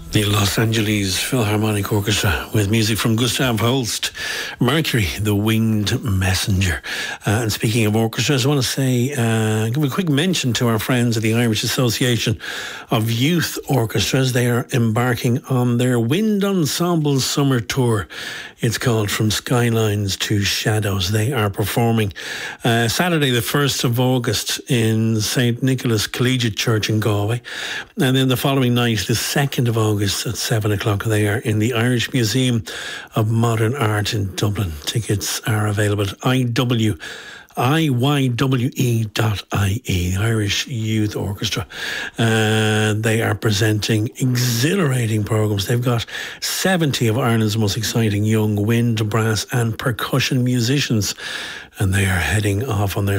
The Los Angeles Philharmonic Orchestra with music from Gustav Holst, Mercury, the Winged Messenger. And speaking of orchestras, I want to say, give a quick mention to our friends at the Irish Association of Youth Orchestras. They are embarking on their Wind Ensemble Summer Tour. It's called From Skylines to Shadows. They are performing Saturday the 1st of August in St. Nicholas Collegiate Church in Galway. And then the following night, the 2nd of August at 7 o'clock, they are in the Irish Museum of Modern Art in Dublin. Tickets are available at IYWE.ie, the Irish Youth Orchestra. They are presenting exhilarating programmes. They've got 70 of Ireland's most exciting young wind, brass and percussion musicians, and they are heading off on their